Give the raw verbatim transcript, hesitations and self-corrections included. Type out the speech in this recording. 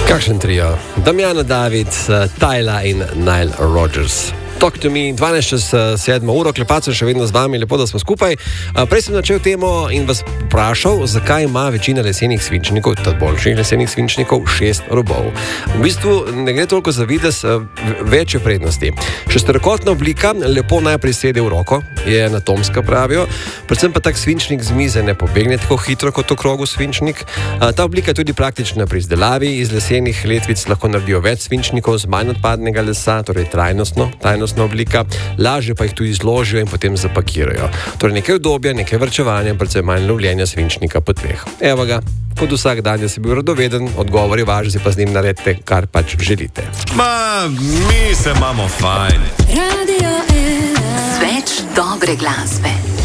Kakšen trio? Damjana David, Tyla in Nile Rodgers. Talk to me, dvanajst čez sedmo uro, Klepač še vedno z vami, lepo, da smo skupaj. Prej sem začel temo in vas vprašal, zakaj ima večina lesenih svinčnikov, tudi boljših lesenih svinčnikov, šest robov. V bistvu ne gre toliko za videz, večje prednosti. Šesterokotna oblika lepo najprej sede v roko, je anatomska, pravijo, predvsem pa tak svinčnik z mize ne pobegne tako hitro kot okrogel svinčnik. Ta oblika je tudi praktična pri izdelavi, iz lesenih letvic lahko naredijo več svinčnikov z manj odpadnega lesa, torej trajnostno, trajnostno oblika, lažje pa jih tudi izložijo in potem zapakirajo. Torej nekaj udobja, nekaj varčevanja, predvsem manj lovljenja svinčnika po tleh. Evo ga, kot vsak dan je si bil radoveden, odgovor je važen, si pa z njim naredite, kar pač želite. Ma, mi se imamo fajn. Radio ena. Več dobre glasbe.